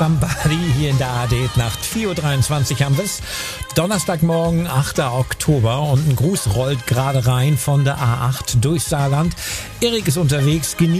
Somebody hier in der ARD Nacht 4.23 Uhr haben wir es. Donnerstagmorgen, 8. Oktober und ein Gruß rollt gerade rein von der A8 durch Saarland. Erik ist unterwegs, genießt